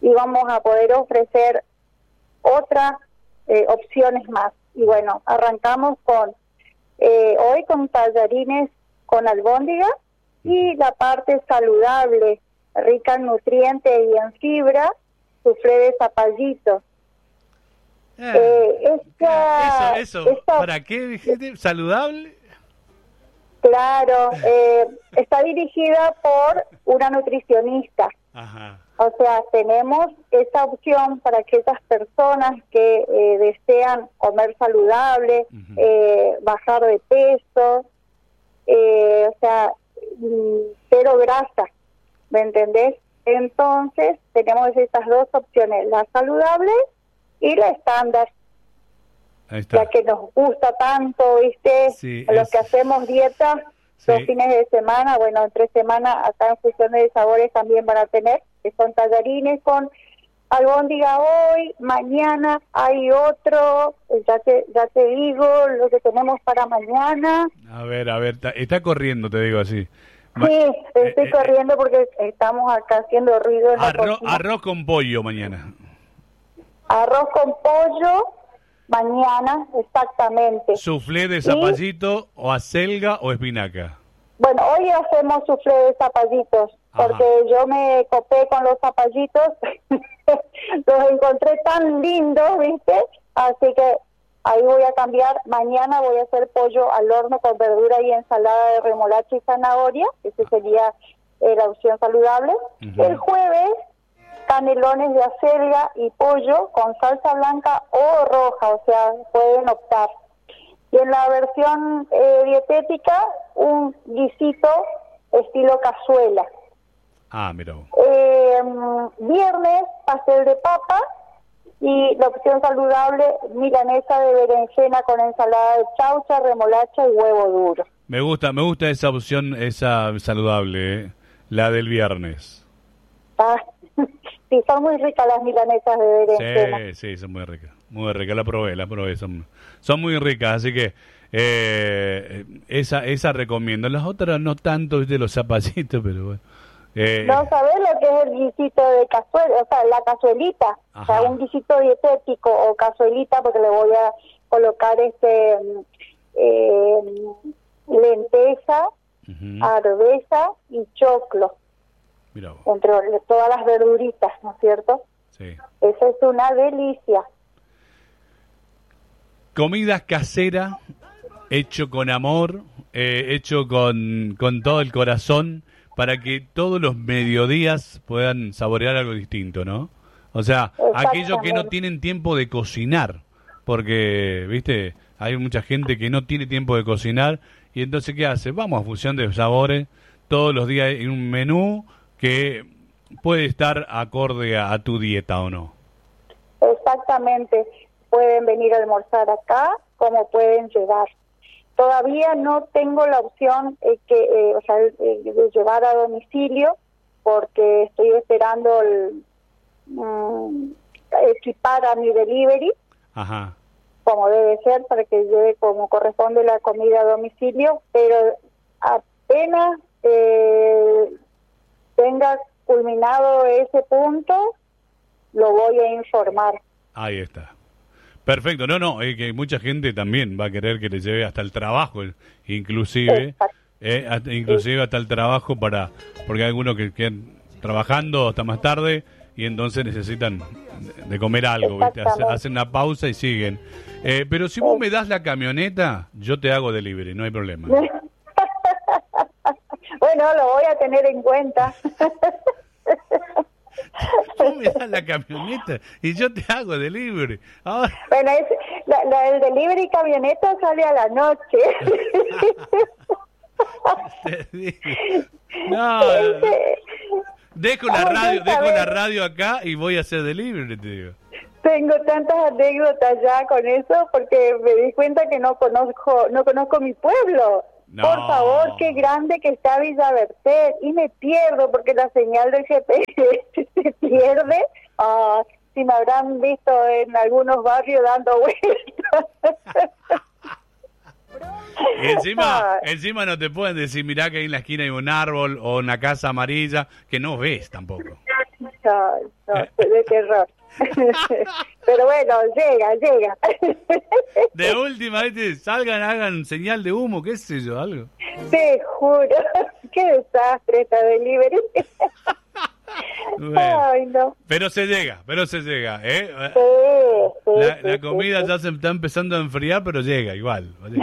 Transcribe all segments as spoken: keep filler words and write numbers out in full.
y vamos a poder ofrecer otras eh, opciones más. Y bueno, arrancamos con eh, hoy con tallarines con albóndiga y la parte saludable, rica en nutrientes y en fibra, suflé de zapallito. Ah, eh, esta, eso, eso, esta, ¿para qué dijiste? ¿Saludable? Claro, eh, está dirigida por una nutricionista. Ajá. O sea, tenemos esa opción para aquellas personas que eh, desean comer saludable, uh-huh. eh, bajar de peso, eh, o sea, cero grasa, ¿me entendés? Entonces, tenemos estas dos opciones, la saludable y la estándar. Ahí está. La que nos gusta tanto, ¿viste? Sí, los es... que hacemos dieta sí. los fines de semana, bueno, entre semana acá en Fusiones de Sabores también van a tener, que son tallarines con albóndiga hoy, mañana hay otro, ya te, ya te digo lo que tenemos para mañana. A ver, a ver, está, está corriendo, te digo así. Sí, estoy eh, corriendo eh, porque estamos acá haciendo ruido en arroz, la cocina. Arroz con pollo mañana. Arroz con pollo mañana, exactamente. ¿Suflé de zapallito y, o acelga o espinaca? Bueno, hoy hacemos suflé de zapallitos, Ajá. porque yo me copé con los zapallitos, los encontré tan lindos, ¿viste? Así que ahí voy a cambiar. Mañana voy a hacer pollo al horno con verdura y ensalada de remolacha y zanahoria, esa sería eh, la opción saludable. Uh-huh. El jueves, canelones de acelga y pollo con salsa blanca o roja, o sea, pueden optar. Y en la versión eh, dietética, un guisito estilo cazuela. Ah, mira. Eh, viernes, pastel de papa y la opción saludable, milanesa de berenjena con ensalada de chaucha, remolacha y huevo duro. Me gusta, me gusta esa opción, esa saludable, ¿eh? La del viernes. Ah, sí, son muy ricas las milanesas de berenjena. Sí, sí, son muy ricas, muy ricas, la probé, la probé, son, son muy ricas, así que eh, esa esa recomiendo. Las otras no tanto, de los zapallitos, pero bueno. Eh, no sabés lo que es el guisito de cazuela, o sea, la cazuelita, Ajá. o sea, un guisito dietético o cazuelita, porque le voy a colocar este eh, lenteja, uh-huh. arveja y choclo. Mirá vos. Entre todas las verduritas, ¿no es cierto? Sí. Eso es una delicia. Comida casera, hecho con amor, eh, hecho con, con todo el corazón, para que todos los mediodías puedan saborear algo distinto, ¿no? O sea, aquellos que no tienen tiempo de cocinar, porque, viste, hay mucha gente que no tiene tiempo de cocinar, y entonces, ¿qué hace? Vamos a Fusión de Sabores, todos los días en un menú que puede estar acorde a, a tu dieta, ¿o no? Exactamente. Pueden venir a almorzar acá, como pueden llevar. Todavía no tengo la opción eh, que, eh, o sea, eh, de llevar a domicilio, porque estoy esperando el, um, equipar a mi delivery, Ajá. como debe ser, para que lleve como corresponde la comida a domicilio, pero apenas eh, tenga culminado ese punto, lo voy a informar. Ahí está. Perfecto, no, no, es que mucha gente también va a querer que le lleve hasta el trabajo, inclusive, eh, hasta, inclusive hasta el trabajo para, porque hay algunos que quedan trabajando hasta más tarde y entonces necesitan de comer algo, ¿viste? Hacen una pausa y siguen. Eh, pero si vos me das la camioneta, yo te hago delivery, no hay problema. Bueno, lo voy a tener en cuenta. Tú me das la camioneta y yo te hago delivery. Ahora... Bueno, es, la, la, el delivery camioneta sale a la noche. Te digo. No, este... dejo la radio, dejo la radio acá y voy a hacer delivery, te digo. Tengo tantas anécdotas ya con eso porque me di cuenta que no conozco, no conozco mi pueblo. No. Por favor, qué grande que está Villa Merced, y me pierdo porque la señal del G P S se pierde. Ah, si me habrán visto en algunos barrios dando vueltas. Y encima, ah. encima no te pueden decir, mirá que ahí en la esquina hay un árbol o una casa amarilla, que no ves tampoco. no, no, Eh. de terror. Pero bueno, llega, llega. De última, ¿viste? Salgan, hagan señal de humo, qué sé yo, algo. Te juro, qué desastre esta delivery. Bueno, Ay, no. pero se llega, pero se llega, ¿eh? Sí, sí, La, sí, la sí, comida sí. ya se está empezando a enfriar, pero llega igual. ¿vale?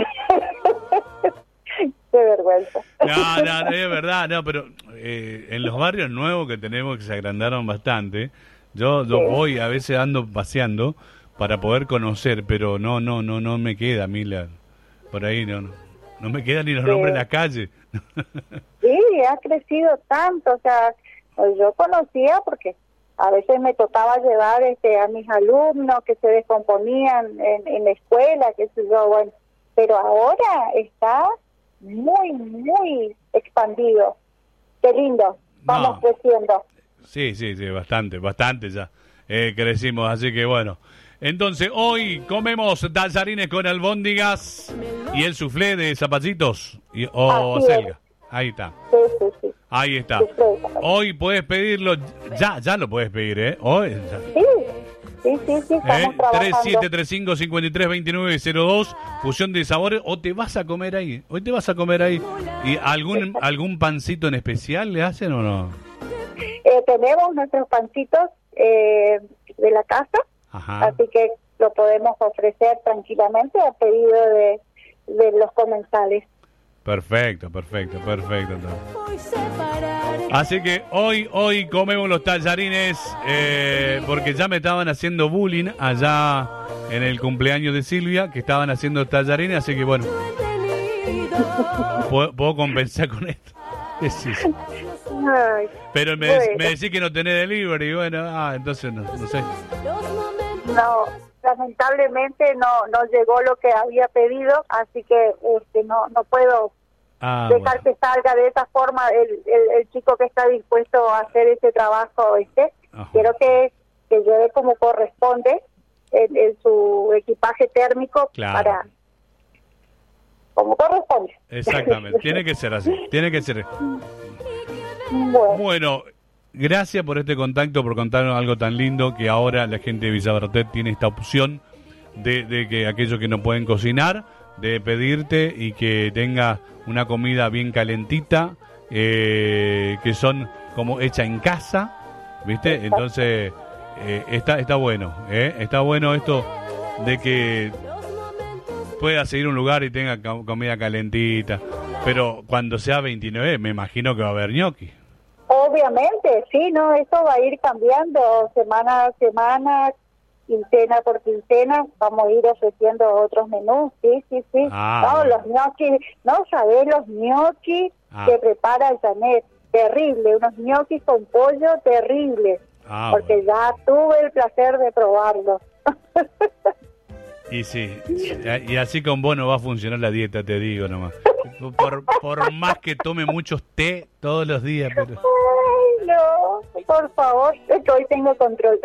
Qué vergüenza. No, no, no, es verdad, no, pero eh, en los barrios nuevos que tenemos, que se agrandaron bastante, yo, yo Sí. voy, a veces ando paseando para poder conocer, pero no, no, no, no me queda a mí la, por ahí, no, no, no me quedan ni los Sí. nombres de la calle. Sí, ha crecido tanto, o sea, pues yo conocía porque a veces me tocaba llevar este a mis alumnos que se descomponían en, en la escuela, qué sé yo, bueno, pero ahora está muy, muy expandido. Qué lindo, vamos No. creciendo. Sí, sí, sí, bastante, bastante ya. Eh, crecimos, así que bueno. Entonces, hoy comemos tallarines con albóndigas y el soufflé de zapallitos y, o Así es. selga. Ahí está, Sí, sí, sí. ahí está. Sí, sí, Hoy puedes pedirlo, ya, ya lo puedes pedir, ¿eh? Hoy, ya. sí, sí, sí, sí, estamos ¿Eh? tres trabajando. siete tres cinco, cinco tres dos nueve cero dos, fusión de sabores, o te vas a comer ahí, hoy te vas a comer ahí. ¿Y algún, algún pancito en especial le hacen o no? Eh, tenemos nuestros pancitos eh, de la casa, Ajá. así que lo podemos ofrecer tranquilamente a pedido de, de los comensales. Perfecto, perfecto, perfecto. Entonces. Así que hoy, hoy comemos los tallarines, eh, porque ya me estaban haciendo bullying allá en el cumpleaños de Silvia, que estaban haciendo tallarines, así que bueno, puedo, puedo compensar con esto. Sí, sí. Ay, Pero me, bueno. me decís que no tenés delivery, y bueno, ah, entonces no, no sé. no, lamentablemente no no llegó lo que había pedido, así que este no no puedo Ah, dejar bueno. que salga de esa forma el, el, el chico que está dispuesto a hacer ese trabajo. este Ajá. Quiero que, que lleve como corresponde en, en su equipaje térmico Claro. para como corresponde. Exactamente, tiene que ser así, tiene que ser. Bueno, Bueno, gracias por este contacto, por contarnos algo tan lindo, que ahora la gente de Villabertet tiene esta opción de, de que aquellos que no pueden cocinar, de pedirte y que tenga una comida bien calentita, eh, que son como hecha en casa, ¿viste? Entonces, eh, está, está bueno, ¿eh? Está bueno esto de que puedas ir a un lugar y tenga co- comida calentita, pero cuando sea veintinueve me imagino que va a haber gnocchi. obviamente, sí, no, eso va a ir cambiando semana a semana, quincena por quincena, vamos a ir ofreciendo otros menús, sí, sí, sí. Ah, no, bueno. los gnocchis, no sabés los gnocchis Ah. que prepara Janet, terrible, unos gnocchis con pollo terribles, Ah, porque bueno. ya tuve el placer de probarlos. Y sí, y así con vos no va a funcionar la dieta, te digo nomás. Por, por más que tome muchos té todos los días, pero... Ay, no, por favor, es que hoy tengo control.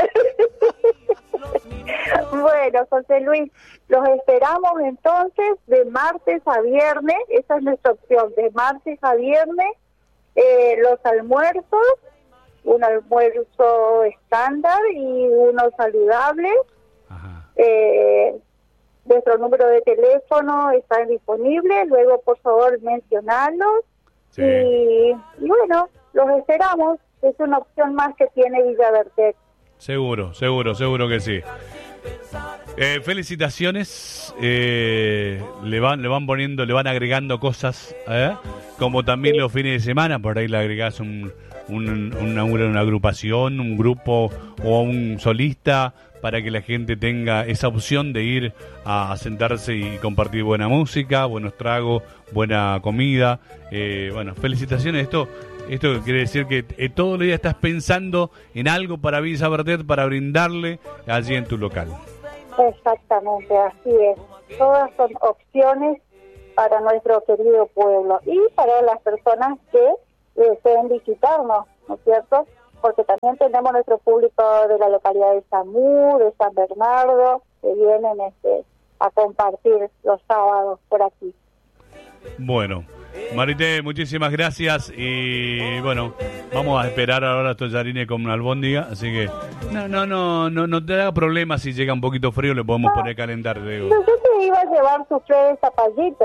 Bueno, José Luis, los esperamos entonces de martes a viernes, esa es nuestra opción, de martes a viernes, eh, los almuerzos, un almuerzo estándar y uno saludable. Ajá. Eh, nuestro número de teléfono está disponible, luego por favor mencionarlos. Sí. Y, y bueno, los esperamos, es una opción más que tiene Villabertet. Seguro, seguro, seguro que sí. Eh, felicitaciones, eh, le van le van poniendo, le van agregando cosas, ¿eh? Como también los fines de semana, por ahí le agregás un, un- una, una agrupación, un grupo o un solista para que la gente tenga esa opción de ir a, a sentarse y compartir buena música, buenos tragos, buena comida. Eh, bueno, felicitaciones, esto esto quiere decir que eh, todos los días estás pensando en algo para Villabertet, para brindarle allí en tu local. Exactamente, así es. Todas son opciones para nuestro querido pueblo y para las personas que deseen visitarnos, ¿no es cierto? Porque también tenemos nuestro público de la localidad de Samú, de San Bernardo, que vienen este, a compartir los sábados por aquí. Bueno, Marité, muchísimas gracias y bueno, vamos a esperar ahora a tallarines con una albóndiga, así que no, no, no, no, no te da problema si llega un poquito frío, le podemos poner a calentar, digo. Yo te iba a llevar soufflé de zapallito.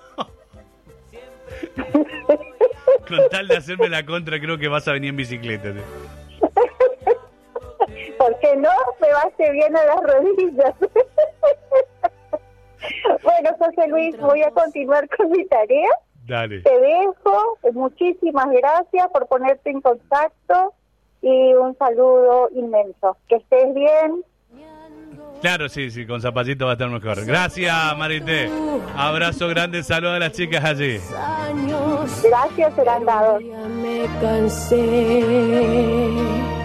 Con tal de hacerme la contra, creo que vas a venir en bicicleta. ¿Sí? ¿Por qué no? Me va a hacer bien a las rodillas. Bueno, José Luis, voy a continuar con mi tarea. Dale. Te dejo. Muchísimas gracias por ponerte en contacto y un saludo inmenso. Que estés bien. Claro, sí, sí, con zapallito va a estar mejor. Gracias, Marité. Abrazo grande, saludos a las chicas allí. Gracias, serán dados. Me cansé.